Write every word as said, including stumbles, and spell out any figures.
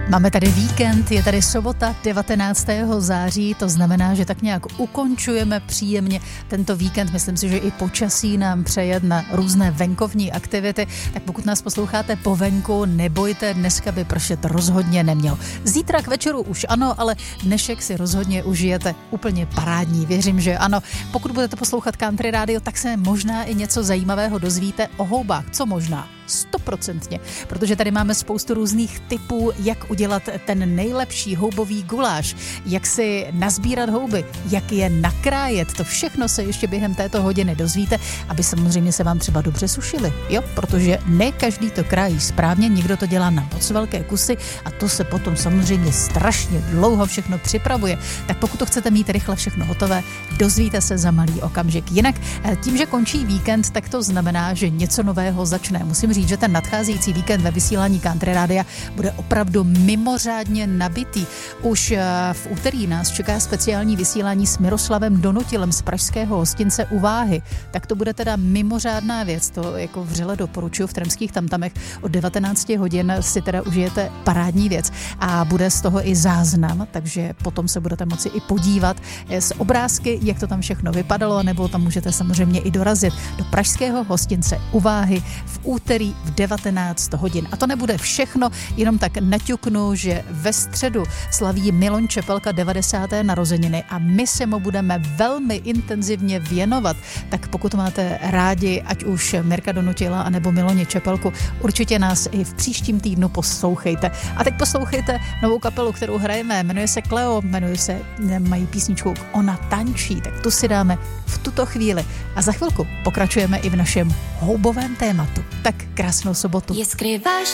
Máme tady víkend, je tady sobota devatenáctého září, to znamená, že tak nějak ukončujeme příjemně tento víkend. Myslím si, že i počasí nám přeje na různé venkovní aktivity, tak pokud nás posloucháte po venku, nebojte, dneska by pršet rozhodně neměl. Zítra k večeru už ano, ale dnešek si rozhodně užijete úplně parádní. Věřím, že ano. Pokud budete poslouchat Country Radio, tak se možná i něco zajímavého dozvíte o houbách. Co možná? Stoprocentně, protože tady máme spoustu různých tipů, jak udělat ten nejlepší houbový guláš, jak si nazbírat houby, jak je nakrájet, to všechno se ještě během této hodiny dozvíte, aby samozřejmě se vám třeba dobře sušily, jo, protože ne každý to krájí správně, někdo to dělá na moc velké kusy a to se potom samozřejmě strašně dlouho všechno připravuje, tak pokud to chcete mít rychle všechno hotové, dozvíte se za malý okamžik. Jinak tím, že končí víkend, tak to znamená, že něco nového začne. Musím říct, že ten nadcházející víkend ve vysílání Country Rádia bude opravdu mimořádně nabitý. Už v úterý nás čeká speciální vysílání s Miroslavem Donutilem z pražského hostince U Váhy. Tak to bude teda mimořádná věc, to jako vřele doporučuji v Tremských tamtamech. Od devatenáct hodin si teda užijete parádní věc a bude z toho i záznam, takže potom se budete moci i podívat z obrázky, jak to tam všechno vypadalo, nebo tam můžete samozřejmě i dorazit do pražského hostince U Váhy v úterý v devatenáct hodin. A to nebude všechno, jenom tak naťuknu, že ve středu slaví Milon Čepelka devadesáté narozeniny a my se mu budeme velmi intenzivně věnovat. Tak pokud máte rádi, ať už Mirka Donutila anebo Miloně Čepelku, určitě nás i v příštím týdnu poslouchejte. A teď poslouchejte novou kapelu, kterou hrajeme, jmenuje se Cleo, jmenuje se, mají písničku Ona tančí, tak tu si dáme v tuto chvíli. A za chvilku pokračujeme i v našem houbovém tématu. Tak krásnou sobotu. Je skryváš